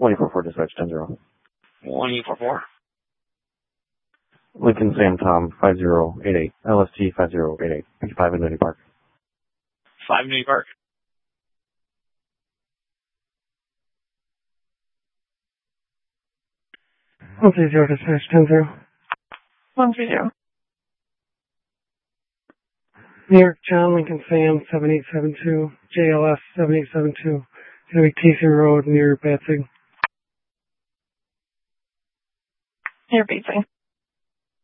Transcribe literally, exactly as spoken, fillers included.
one four four dispatch ten zero. one E four four. Lincoln Sam Tom five zero eight eight. L S T five zero eight eight. five Infinity Park. five Infinity Park. one three zero dispatch ten zero. one three zero. New York John Lincoln Sam seven eight seven two. J L S seven eight seven two. Gonna be Casey Road near Batzig. Near Batzig.